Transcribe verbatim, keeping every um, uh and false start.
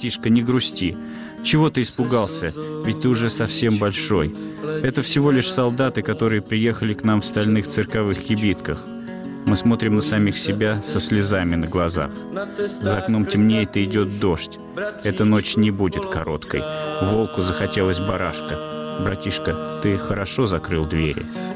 братишка, не грусти. Чего ты испугался? Ведь ты уже совсем большой. Это всего лишь солдаты, которые приехали к нам в стальных цирковых кибитках. Мы смотрим на самих себя со слезами на глазах. За окном темнеет и идет дождь. Эта ночь не будет короткой. Волку захотелось барашка. Братишка, ты хорошо закрыл двери.